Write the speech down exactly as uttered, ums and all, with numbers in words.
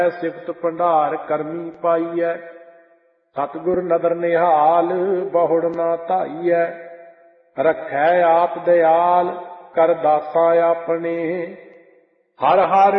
ਸਿਫਤ ਭੰਡਾਰ ਕਰਮੀ ਪਾਈਐ। ਸਤਿਗੁਰ ਨਦਰ ਨਿਹਾਲ ਬਹੁੜ ਨਾ ਧਾਈਐ। ਰੱਖੈ ਆਪ ਦਿਆਲ ਕਰ ਦਾਸਾਂ ਆਪਣੇ। ਹਰ ਹਰ